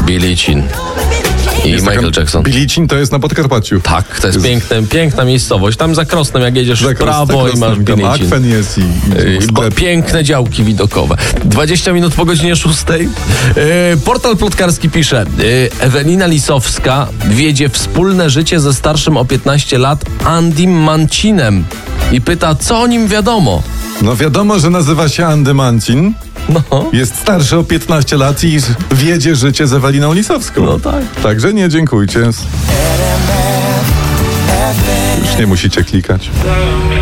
Billie Jean i Jest Michael taka- Jackson. Billie Jean to jest na Podkarpaciu. Tak, to jest piękna miejscowość. Tam za Krosnem, jak jedziesz w prawo i masz Billie Jean. Akwen jest i sklep. Piękne działki widokowe. 20 minut po godzinie 6. Portal plotkarski pisze: Ewelina Lisowska wiedzie wspólne życie ze starszym o 15 lat Andym Mancinem i pyta, co o nim wiadomo. No wiadomo, że nazywa się Andy Mancin. No, Jest starszy o 15 lat i wiedzie życie z Eweliną Lisowską. no tak. Także nie dziękujcie. Już nie musicie klikać.